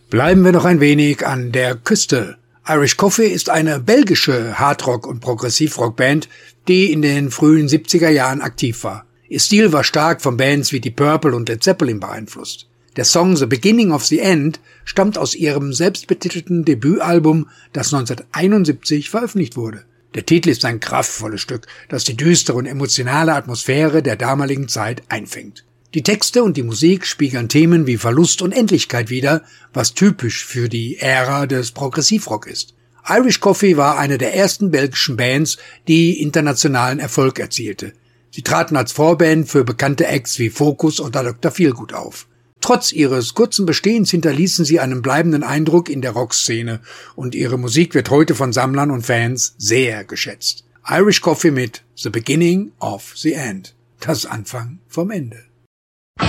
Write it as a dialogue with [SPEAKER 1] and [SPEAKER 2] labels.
[SPEAKER 1] Bleiben wir noch ein wenig an der Küste. Irish Coffee ist eine belgische Hardrock- und Progressivrockband, die in den frühen 70er Jahren aktiv war. Ihr Stil war stark von Bands wie Deep Purple und Led Zeppelin beeinflusst. Der Song The Beginning of the End stammt aus ihrem selbstbetitelten Debütalbum, das 1971 veröffentlicht wurde. Der Titel ist ein kraftvolles Stück, das die düstere und emotionale Atmosphäre der damaligen Zeit einfängt. Die Texte und die Musik spiegeln Themen wie Verlust und Endlichkeit wider, was typisch für die Ära des Progressivrock ist. Irish Coffee war eine der ersten belgischen Bands, die internationalen Erfolg erzielte. Sie traten als Vorband für bekannte Acts wie Focus oder Dr. Feelgood auf. Trotz ihres kurzen Bestehens hinterließen sie einen bleibenden Eindruck in der Rockszene und ihre Musik wird heute von Sammlern und Fans sehr geschätzt. Irish Coffee mit The Beginning of the End. Das Anfang vom Ende.